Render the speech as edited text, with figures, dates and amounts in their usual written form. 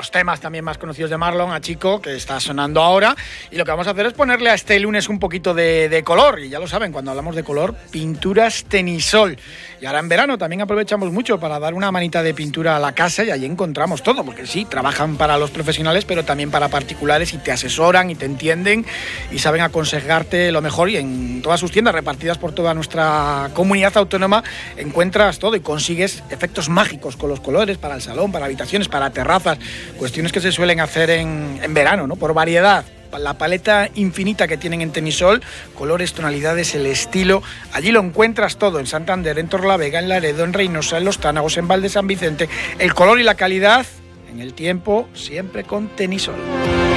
los temas también más conocidos de Marlon, a Chico, que está sonando ahora. Y lo que vamos a hacer es ponerle a este lunes un poquito de color. Y ya lo saben, cuando hablamos de color, pinturas Tenisol. Y ahora en verano también aprovechamos mucho para dar una manita de pintura a la casa y allí encontramos todo. Porque sí, trabajan para los profesionales, pero también para particulares y te asesoran y te entienden y saben aconsejarte lo mejor. Y en todas sus tiendas repartidas por toda nuestra comunidad autónoma encuentras todo y consigues efectos mágicos con los colores para el salón, para habitaciones, para terrazas, cuestiones que se suelen hacer en verano, ¿no? Por variedad. La paleta infinita que tienen en Tenisol, colores, tonalidades, el estilo, allí lo encuentras todo, en Santander, en Torlavega, en Laredo, en Reynosa, en Los Tánagos, en Val de San Vicente, el color y la calidad en el tiempo, siempre con Tenisol.